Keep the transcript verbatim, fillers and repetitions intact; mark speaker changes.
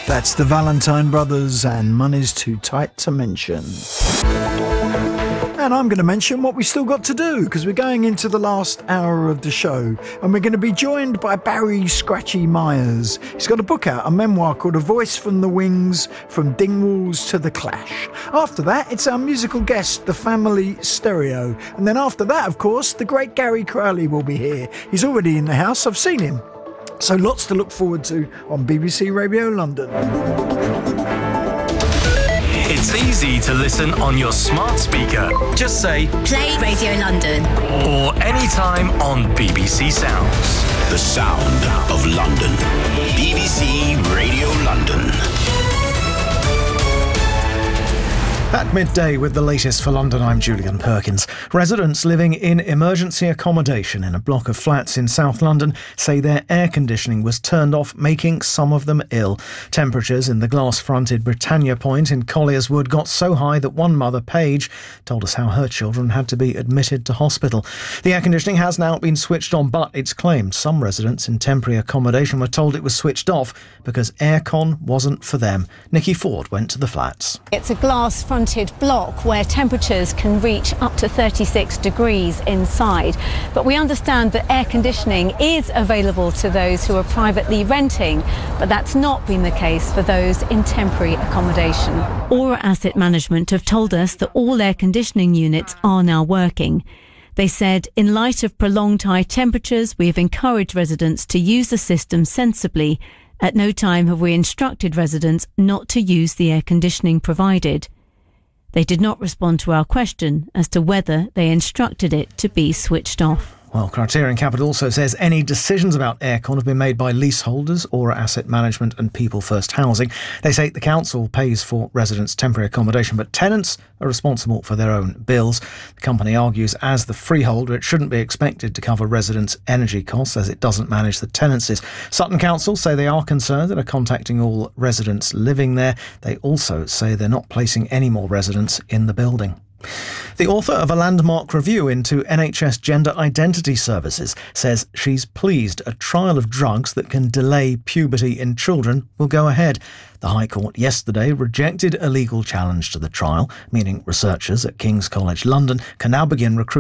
Speaker 1: That's the Valentine Brothers and Money's Too Tight to Mention. And I'm going to mention what we still got to do, because we're going into the last hour of the show and we're going to be joined by Barry Scratchy Myers. He's got a book out, a memoir called A Voice from the Wings, From Dingwalls to the Clash. After that, it's our musical guest, The Family Stereo. And then after that, of course, the great Gary Crowley will be here. He's already in the house. I've seen him. So lots to look forward to on B B C Radio London.
Speaker 2: It's easy to listen on your smart speaker. Just say,
Speaker 3: Play Radio London.
Speaker 2: Or anytime on B B C Sounds.
Speaker 4: The sound of London. B B C Radio London.
Speaker 5: At midday with the latest for London, I'm Julian Perkins. Residents living in emergency accommodation in a block of flats in South London say their air conditioning was turned off, making some of them ill. Temperatures in the glass-fronted Britannia Point in Colliers Wood got so high that one mother, Paige, told us how her children had to be admitted to hospital. The air conditioning has now been switched on, but it's claimed some residents in temporary accommodation were told it was switched off because aircon wasn't for them. Nikki Ford went to the flats.
Speaker 6: It's a glass-fronted block where temperatures can reach up to thirty-six degrees inside. But we understand that air conditioning is available to those who are privately renting, but that's not been the case for those in temporary accommodation.
Speaker 7: Aura Asset Management have told us that all air conditioning units are now working. They said, in light of prolonged high temperatures, we have encouraged residents to use the system sensibly. At no time have we instructed residents not to use the air conditioning provided. They did not respond to our question as to whether they instructed it to be switched off.
Speaker 5: Well, Criterion Capital also says any decisions about aircon have been made by leaseholders, Aura Asset Management and People First Housing. They say the council pays for residents' temporary accommodation, but tenants are responsible for their own bills. The company argues as the freeholder it shouldn't be expected to cover residents' energy costs as it doesn't manage the tenancies. Sutton Council say they are concerned and are contacting all residents living there. They also say they're not placing any more residents in the building. The author of a landmark review into N H S gender identity services says she's pleased a trial of drugs that can delay puberty in children will go ahead. The High Court yesterday rejected a legal challenge to the trial, meaning researchers at King's College London can now begin recruiting